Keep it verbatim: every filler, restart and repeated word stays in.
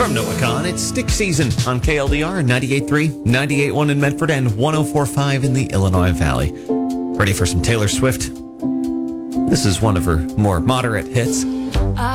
From Noah Khan, it's Stick Season on K L D R ninety-eight point three, ninety-eight point one in Medford, and one oh four point five in the Illinois Valley. Ready for some Taylor Swift? This is one of her more moderate hits.